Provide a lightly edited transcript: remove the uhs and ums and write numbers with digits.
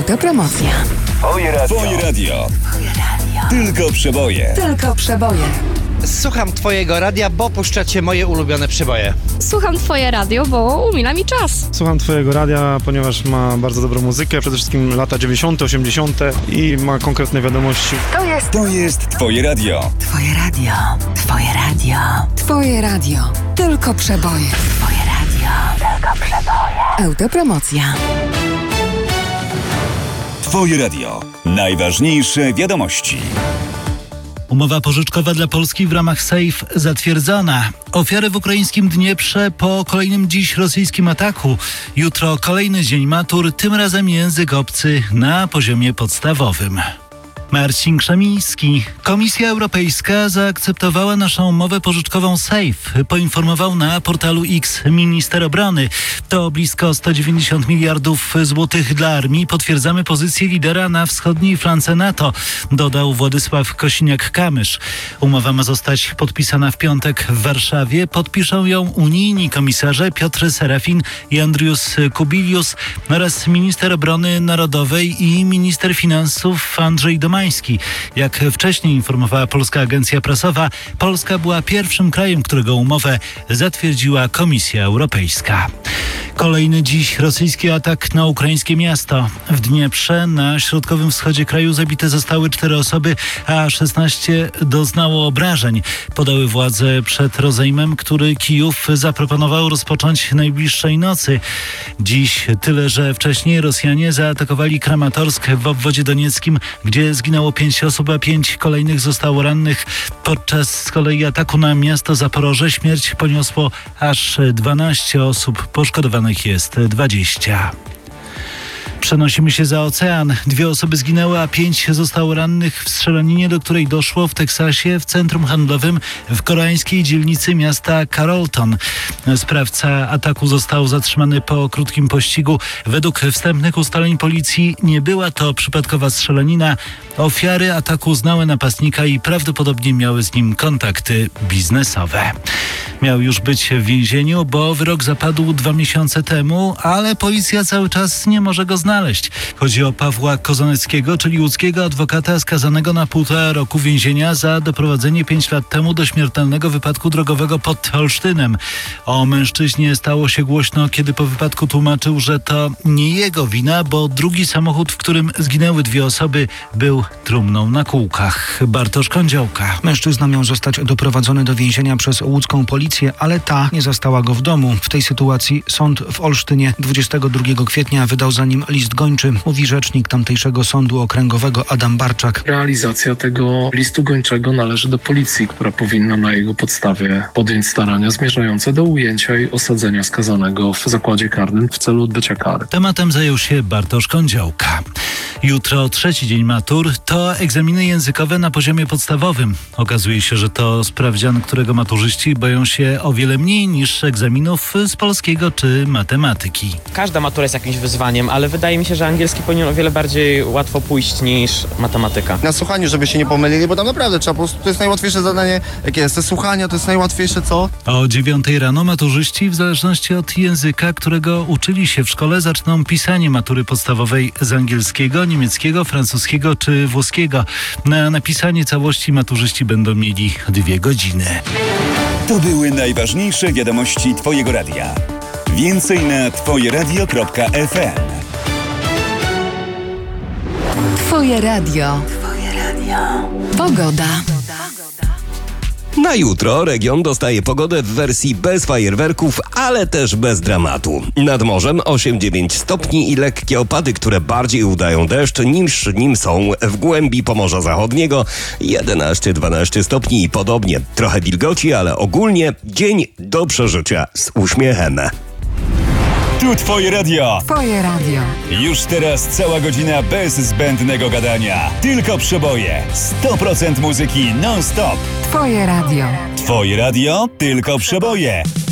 Autopromocja. Twoje radio. Twoje radio. Tylko przeboje. Tylko przeboje. Słucham twojego radia, bo puszczacie moje ulubione przeboje. Słucham twoje radio, bo umila mi czas. Słucham twojego radia, ponieważ ma bardzo dobrą muzykę, przede wszystkim lata 90., 80. i ma konkretne wiadomości. To jest twoje radio. Twoje radio. Twoje radio. Twoje radio. Tylko przeboje. Twoje radio. Tylko przeboje. Autopromocja. Twoje radio. Najważniejsze wiadomości. Umowa pożyczkowa dla Polski w ramach SAFE zatwierdzona. Ofiary w ukraińskim Dnieprze po kolejnym dziś rosyjskim ataku. Jutro kolejny dzień matur, tym razem język obcy na poziomie podstawowym. Marcin Krzemiński. Komisja Europejska zaakceptowała naszą umowę pożyczkową SAFE, poinformował na portalu X minister obrony. To blisko 190 miliardów złotych dla armii. Potwierdzamy pozycję lidera na wschodniej flance NATO, dodał Władysław Kosiniak-Kamysz. Umowa ma zostać podpisana w piątek w Warszawie. Podpiszą ją unijni komisarze Piotr Serafin i Andrius Kubilius oraz minister obrony narodowej i minister finansów Andrzej Domański. Jak wcześniej informowała polska agencja prasowa, Polska była pierwszym krajem, którego umowę zatwierdziła Komisja Europejska. Kolejny dziś rosyjski atak na ukraińskie miasto. W Dnieprze na środkowym wschodzie kraju zabite zostały 4 osoby, a 16 doznało obrażeń. Podały władze przed rozejmem, który Kijów zaproponował rozpocząć najbliższej nocy. Dziś tyle, że wcześniej Rosjanie zaatakowali Kramatorsk w obwodzie donieckim, gdzie zginęło 5 osób, a 5 kolejnych zostało rannych. Podczas z kolei ataku na miasto Zaporoże śmierć poniosło aż 12 osób, poszkodowanych jest 20. Przenosimy się za ocean. 2 osoby zginęły, a 5 zostało rannych w strzelaninie, do której doszło w Teksasie w centrum handlowym w koreańskiej dzielnicy miasta Carrollton. Sprawca ataku został zatrzymany po krótkim pościgu. Według wstępnych ustaleń policji nie była to przypadkowa strzelanina. Ofiary ataku znały napastnika i prawdopodobnie miały z nim kontakty biznesowe. Miał już być w więzieniu, bo wyrok zapadł 2 miesiące temu, ale policja cały czas nie może go znaleźć. Chodzi o Pawła Kozaneckiego, czyli łódzkiego adwokata skazanego na 1,5 roku więzienia za doprowadzenie 5 lat temu do śmiertelnego wypadku drogowego pod Olsztynem. O mężczyźnie stało się głośno, kiedy po wypadku tłumaczył, że to nie jego wina, bo drugi samochód, w którym zginęły 2 osoby, był trumną na kółkach. Bartosz Kądziołka. Mężczyzna miał zostać doprowadzony do więzienia przez łódzką policję, ale ta nie zastała go w domu. W tej sytuacji sąd w Olsztynie 22 kwietnia wydał za nim list gończy, mówi rzecznik tamtejszego sądu okręgowego Adam Barczak. Realizacja tego listu gończego należy do policji, która powinna na jego podstawie podjąć starania zmierzające do ujęcia i osadzenia skazanego w zakładzie karnym w celu odbycia kary. Tematem zajął się Bartosz Kądziołka. Jutro 3. dzień matur to egzaminy językowe na poziomie podstawowym. Okazuje się, że to sprawdzian, którego maturzyści boją się o wiele mniej niż egzaminów z polskiego czy matematyki. Każda matura jest jakimś wyzwaniem, ale wydaje mi się, że angielski powinien o wiele bardziej łatwo pójść niż matematyka. Na słuchaniu, żeby się nie pomylili, bo tam naprawdę trzeba po prostu, to jest najłatwiejsze zadanie, jakie jest. Te słuchania to jest najłatwiejsze, co? O 9 rano maturzyści, w zależności od języka, którego uczyli się w szkole, zaczną pisanie matury podstawowej z angielskiego, niemieckiego, francuskiego czy włoskiego. Na napisanie całości maturzyści będą mieli 2 godziny. To były najważniejsze wiadomości twojego radia. Więcej na twojeradio.fm. Twoje radio. Twoje radio. Pogoda. Na jutro region dostaje pogodę w wersji bez fajerwerków, ale też bez dramatu. Nad morzem 8-9 stopni i lekkie opady, które bardziej udają deszcz niż nim są w głębi Pomorza Zachodniego 11-12 stopni i podobnie. Trochę wilgoci, ale ogólnie dzień do przeżycia z uśmiechem. Tu twoje radio. Twoje radio. Już teraz cała godzina bez zbędnego gadania. Tylko przeboje. 100% muzyki non-stop. Twoje radio. Twoje radio, tylko przeboje.